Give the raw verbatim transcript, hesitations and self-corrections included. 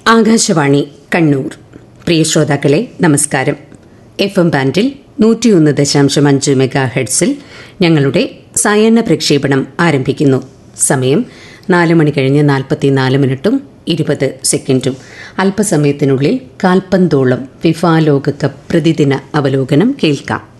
ആകാശവാണി കണ്ണൂർ. പ്രിയ ശ്രോതാക്കളെ നമസ്കാരം. F M ബാൻഡിൽ നൂറ്റിയൊന്ന് ദശാംശം അഞ്ച് മെഗാ ഹെഡ്സിൽ ഞങ്ങളുടെ സായാഹ്ന പ്രക്ഷേപണം ആരംഭിക്കുന്നു. സമയം നാല് മണി കഴിഞ്ഞ് നാൽപ്പത്തിനാല് മിനിറ്റും ഇരുപത് സെക്കൻഡും. അല്പസമയത്തിനുള്ളിൽ കാൽപന്തോളം ഫിഫ ലോകകപ്പ് പ്രതിദിന അവലോകനം കേൾക്കാം.